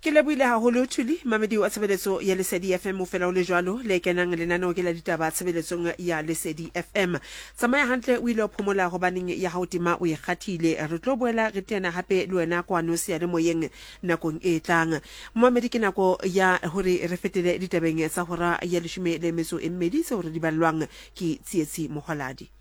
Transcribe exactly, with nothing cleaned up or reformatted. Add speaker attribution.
Speaker 1: Ke lebohile haholo Thuli mamedi wa tshebeletso ya Lesedi F M o fela o le jwalo le kenang lenaneo ke la ditaba tshebeletsong ya Lesedi F M. Tsamaya hantle o ile o phomola hobaneng ya hautima o e kgathile re tlo boela re tena hape le wena kwano se ya le moyeng nakong e tlang. Mamedi ke nako ya hore re fetele ditabeng tsa hora ya leshome le metso e mmedi se hore di ballwang ke Tsietsi Mogoladi.